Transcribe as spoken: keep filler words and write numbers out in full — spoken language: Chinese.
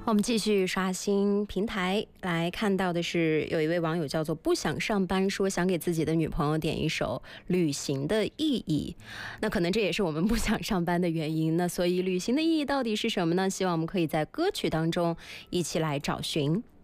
我们继续刷新平台，来看到的是有一位网友叫做不想上班，说想给自己的女朋友点一首旅行的意义。那可能这也是我们不想上班的原因。那所以旅行的意义到底是什么呢？希望我们可以在歌曲当中一起来找寻。